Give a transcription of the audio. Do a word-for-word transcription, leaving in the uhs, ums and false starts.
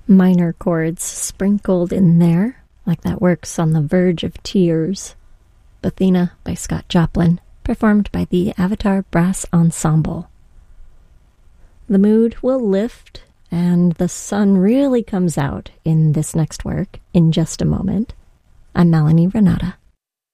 minor chords sprinkled in there, like that works on the verge of tears. Athena by Scott Joplin, performed by the Avatar Brass Ensemble. The mood will lift, and the sun really comes out in this next work in just a moment. I'm Melanie Renata.